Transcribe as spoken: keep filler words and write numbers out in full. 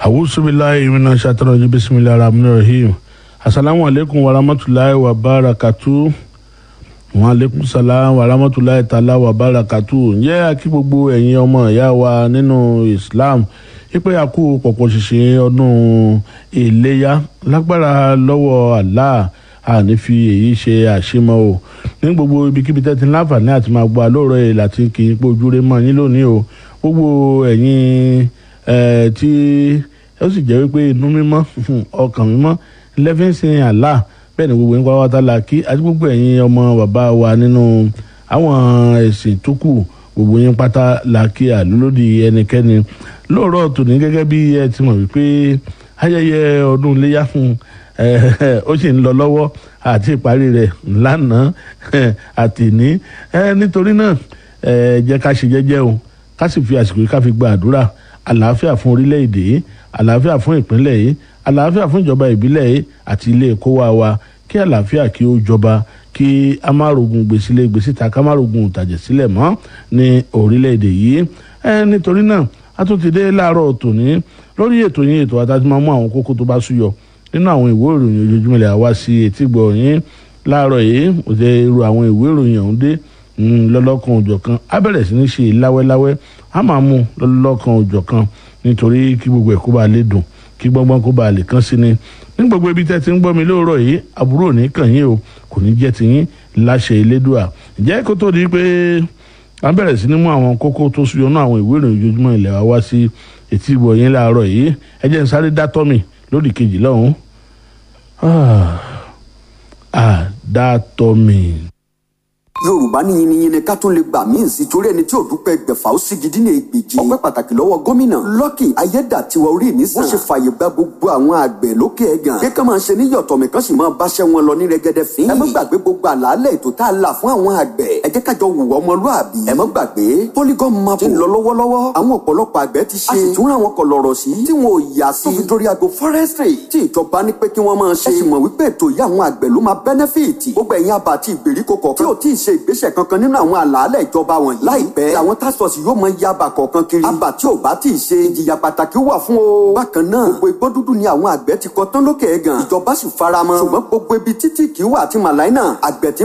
Awusubillahi minash shaitanir rajim. Bismillahir rahmanir rahim. Assalamu alaikum wa rahmatullahi wa barakatuh. Wa alaikum salam wa rahmatullahi ta'ala wa barakatuh. Ǹjẹ́ a kí gbogbo ẹ̀yin ọmọ ìyá wa nínú Islam ipe a kú pọ̀pọ̀ ṣìṣe ọdún Iléyá lágbára lọ́wọ́ Allah a ní fi èyí ṣe àṣemọ́ o. Ní gbogbo ibikíbi tẹ́ ti láǹfààní àti máa gbọ́ àlóòrọ̀ ẹ̀ láti kí n pé ojúre mọ́ yín lónìí o. Gbogbo ẹ̀yin ẹ̀ tí ó sì jẹ́ wípé inú mímọ́ ọkàn mímọ́ lẹ́fíǹsìn Allah bẹ́ẹ̀ ni gbogbo yín pa wáta la kí àti gbogbo ẹ̀yin ọmọ bàbá wa nínú àwọn ẹ̀sìn tó kù gbogbo yín pátá la kí àlólódì ẹnikẹ́ni lóòrọ̀ tòní gẹ́gẹ́ bí ẹ ti mọ̀ wípé ayẹyẹ ọdún Iléyá ó sì ń lọ lọ́wọ́ àti ìparí rẹ̀ lánàá àti ní nítorí náà jẹ́ ká ṣe jẹ́jẹ́ o ká sì fi àsìkò yìí ká fi gba àdúrà àlàáfíà fún orílẹ̀-èdè yìí àlàáfíà fún ìpínlẹ̀ yìí àlàáfíà fún ìjọba ìbílẹ̀ yìí àti ilé ẹ̀kọ́ wa wa kí àlàáfíà kí ó jọba kí a má rogun gbèsílẹ̀ gbèsíta ká má rogun ìtàjẹ̀ sílẹ̀ mọ́ ní orílẹ̀-èdè yìí ẹ nítorí náà a tún ti dé láàárọ̀ tòní lórí ètò yín ètò àtàtì máa mú àwọn kókó tó bá súyọ nínú àwọn ìwé ìròyìn ojoojúmọ́ ilẹ̀ àwa sí etí gbọ̀ yín láàárọ̀ yìí ó jẹ́ irú àwọn ìwé ìròyìn ọ̀hún dé lọ́lọ́kan òjọ̀kan á bẹ̀rẹ̀ sí ní ṣe láwẹ́láwẹ́ á máa mú lọ́lọ́kan òjọ̀kan nítorí kí gbogbo ẹ̀ kó bá lè dùn kí gbọ́ngbọ́n kó bá lè kán sí ni ní gbogbo ibi tẹ́ ti ń gbọ́ mi lóòrọ̀ yìí àbúrò ní kàn yín o kò ní jẹ́ ti yín láṣẹ Elédùà ǹjẹ́ kó tó di pé a bẹ̀rẹ̀ sí ní mú àwọn kókó tó súyọ náà àwọn ìwé ìròyìn ojoojúmọ́ ilẹ̀ wa wá sí etí ìbọ̀ yín láàárọ̀ yìí ẹ jẹ́ n sáré dátọ́ mi lódì kejì lọ́hùn àdátọ́ mi. Yorùbá ní yiniyini ká tún lè gbà míì sí torí ẹni tí ò dúpẹ́ gbẹ̀fà ó sì gidi ní ègbèjì. ọpẹ́ pàtàkì lọ́wọ́ gómìnà Lucky Ayédàtiwa orí mi sàn. wọ́n ṣe fààyè gba gbogbo àwọn àgbẹ̀ lókè ẹ̀gàn. kí ká máa ṣe ní yọ̀tọ̀mí kan sì máa báṣẹ́ wọn lọ ní rẹ́gẹ́dẹ́ fín. ẹ má gbàgbé gbogbo àlàálẹ̀ ètò tá a là fún àwọn àgbẹ̀. ẹ jẹ́ kájọ wùwọ́ ọmọlúàbí. ẹ má gbàgbé polygon map ti ń lọ lọ́wọ́lọ́wọ́. àwọn ọ̀pọ̀lọpọ̀ àgbẹ̀ ti ṣe. a sì tún ra àwọn kọlọ̀rọ̀ sí. tí wọn ò yà sí. tó fi dórí ago forestry. tí ìjọba ní pé kí wọ́n máa ṣe. ẹ sì mọ̀ wípé ètò yìí àwọn àgbẹ̀ ló máa benefit. gbogbo ẹ̀yin àbá àti ìgbèríko kọ̀ọ̀kan. tí ò tí ì ṣe ìgbésẹ̀ kankan nínú àwọn àlàálẹ̀ ìjọba wọ̀nyí. láìpẹ́ àwọn task force yóò mọ yaba kọ̀ọ̀kan kiri. àbá tí ò bá tí ì ṣe ìjìyà pàtàkì wà fún o. bákan náà gbogbo igbó dúdú ni àwọn àgbẹ̀ ti kọ tán lókè ẹ̀gàn. ìjọba sì faramọ́. ṣùgbọ́n gbogbo ibi títí kì í wà àti màláìnà àgbẹ̀ tí